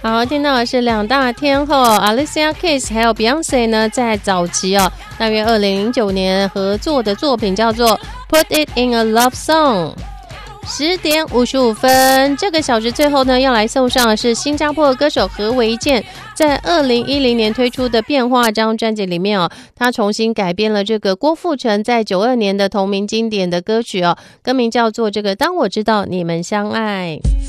好，听到的是两大天后 Alicia Keys 还有 Beyonce 呢，在早期大约2009年合作的作品叫做 Put It in a Love Song。10点55分，这个小时最后呢，要来送上的是新加坡歌手何维健在2010年推出的《变化》这张专辑里面他重新改编了这个郭富城在92年的同名经典的歌曲歌名叫做这个《当我知道你们相爱》。